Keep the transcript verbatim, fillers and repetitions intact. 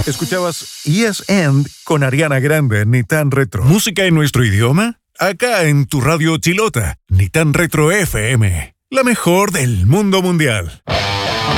Escuchabas Yes and con Ariana Grande, Ni Tan Retro. ¿Música en nuestro idioma? Acá en tu radio chilota, Ni Tan Retro F M. La mejor del mundo mundial.